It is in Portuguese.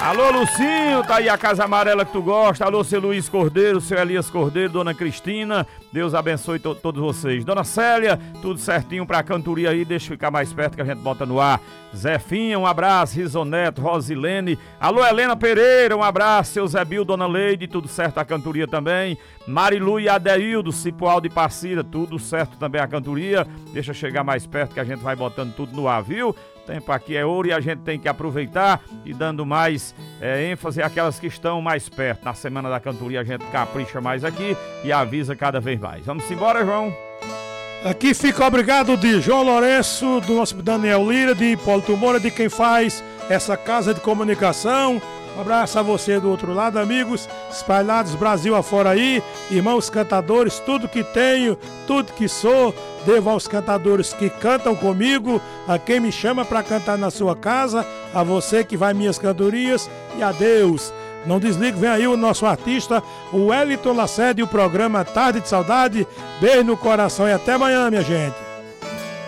Alô, Lucinho, tá aí a Casa Amarela que tu gosta. Alô, seu Luiz Cordeiro, seu Elias Cordeiro, dona Cristina. Deus abençoe todos vocês. Dona Célia, tudo certinho pra cantoria aí, deixa ficar mais perto que a gente bota no ar. Zefinha, um abraço. Risoneto, Rosilene. Alô, Helena Pereira, um abraço. Seu Zé Bill, dona Leide, tudo certo a cantoria também. Marilu e Adeildo, Cipoal de Passira, tudo certo também a cantoria. Deixa chegar mais perto que a gente vai botando tudo no ar, viu? O tempo aqui é ouro e a gente tem que aproveitar e dando mais ênfase àquelas que estão mais perto. Na Semana da Cantoria a gente capricha mais aqui e avisa cada vez mais. Vamos embora, João? Aqui fica obrigado de João Lourenço, do nosso Daniel Lira, de Hipólito Moura, de quem faz essa casa de comunicação. Um abraço a você do outro lado, amigos espalhados Brasil afora aí, irmãos cantadores, tudo que tenho, tudo que sou, devo aos cantadores que cantam comigo, a quem me chama para cantar na sua casa, a você que vai minhas cantorias e a Deus. Não desligue, vem aí o nosso artista, o Wellington Lacerda, e o programa Tarde de Saudade. Beijo no coração e até amanhã, minha gente.